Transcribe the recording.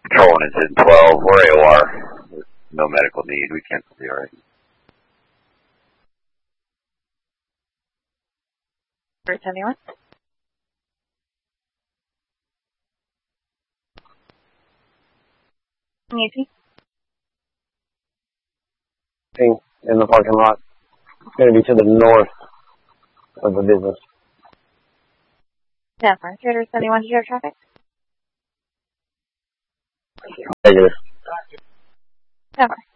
Patrolling is in 12. We're AOR. There's no medical need. We can't see all right. Bruce, anyone? Easy. In the parking lot. It's going to be to the north of the business. 10-4. Traders, anyone to share traffic? Negative. 10-4.